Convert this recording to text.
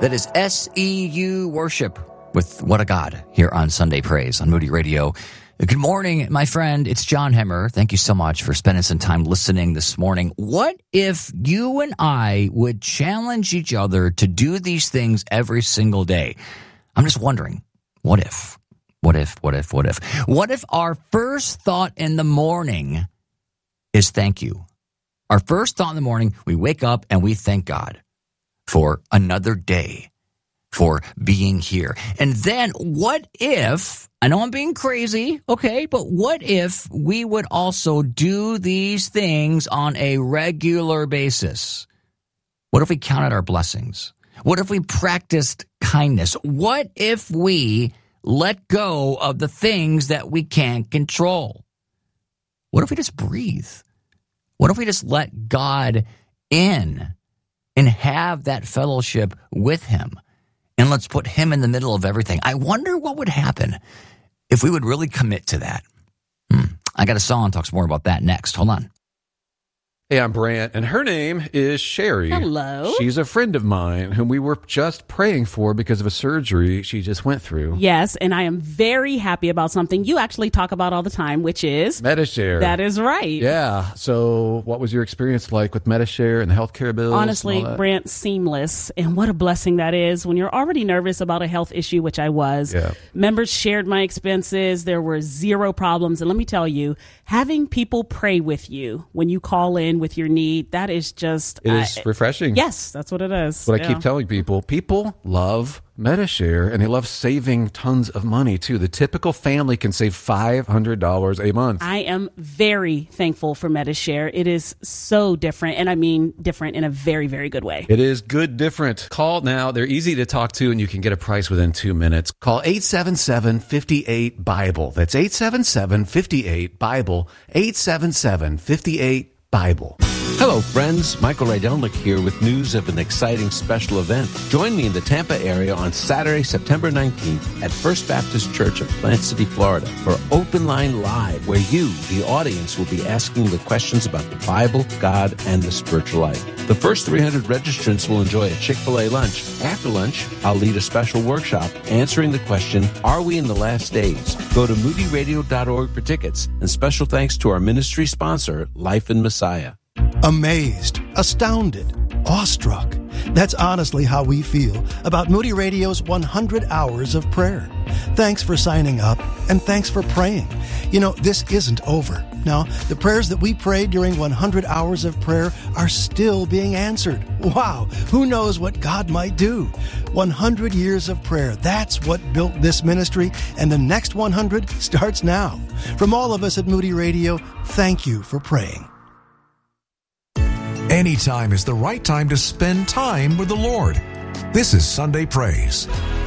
That is SEU Worship with What a God here on Sunday Praise on Moody Radio. Good morning, my friend. It's John Hemmer. Thank you so much for spending some time listening this morning. What if you and I would challenge each other to do these things every single day? I'm just wondering, what if? What if our first thought in the morning is thank you? Our first thought in the morning, we wake up and we thank God for another day, for being here. And then what if, I know I'm being crazy, okay, but what if we would also do these things on a regular basis? What if we counted our blessings? What if we practiced kindness? What if we let go of the things that we can't control? What if we just breathe? What if we just let God in and have that fellowship with him? And let's put him in the middle of everything. I wonder what would happen if we would really commit to that. I got a song talks more about that next. Hold on. Hey, I'm Brant, and her name is Sherry. Hello. She's a friend of mine whom we were just praying for because of a surgery she just went through. Yes, and I am very happy about something you actually talk about all the time, which is Medi-Share. That is right. Yeah. So what was your experience like with Medi-Share and the healthcare bills? Honestly, Brant, seamless. And what a blessing that is when you're already nervous about a health issue, which I was. Yeah. Members shared my expenses. There were zero problems. And let me tell you, having people pray with you when you call in with your need, that is just... It is refreshing. Yes, that's what it is. What I keep telling people. People love Medi-Share, and they love saving tons of money, too. The typical family can save $500 a month. I am very thankful for Medi-Share. It is so different, and I mean different in a very, very good way. It is good different. Call now. They're easy to talk to, and you can get a price within 2 minutes. Call 877-58-BIBLE. That's 877-58-BIBLE. 877-58-BIBLE. Hello, friends. Michael Rydelnik here with news of an exciting special event. Join me in the Tampa area on Saturday, September 19th at First Baptist Church of Plant City, Florida for Open Line Live, where you, the audience, will be asking the questions about the Bible, God, and the spiritual life. The first 300 registrants will enjoy a Chick-fil-A lunch. After lunch, I'll lead a special workshop answering the question, are we in the last days? Go to moodyradio.org for tickets, and special thanks to our ministry sponsor, Life in Messiah. Amazed, astounded, awestruck. That's honestly how we feel about Moody Radio's 100 Hours of Prayer. Thanks for signing up, and thanks for praying. You know, this isn't over. Now, the prayers that we prayed during 100 Hours of Prayer are still being answered. Wow, who knows what God might do? 100 years of prayer, that's what built this ministry, and the next 100 starts now. From all of us at Moody Radio, thank you for praying. Anytime is the right time to spend time with the Lord. This is Sunday Praise.